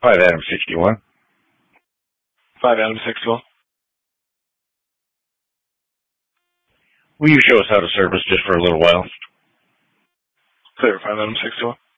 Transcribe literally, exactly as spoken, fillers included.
five Adam sixty-one. five Adam sixty-one. Will you show us how to service just for a little while? Clear, five Adam sixty-one.